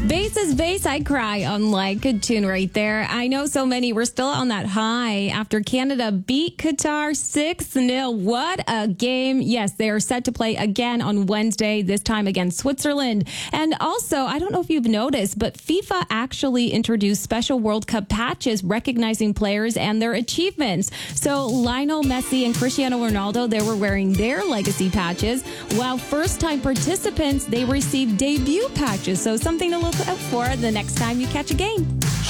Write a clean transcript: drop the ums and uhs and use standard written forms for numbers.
Bass is bass, I cry unlike. Good tune right there. I know so many were still on that high after Canada beat Qatar 6-0. What a game. Yes, they are set to play again on Wednesday, this time against Switzerland. And also, I don't know if you've noticed, but FIFA actually introduced special World Cup patches recognizing players and their achievements. So Lionel Messi and Cristiano Ronaldo, they were wearing their legacy patches, while first-time participants, they received debut patches. So something to look out for the next time you catch a game.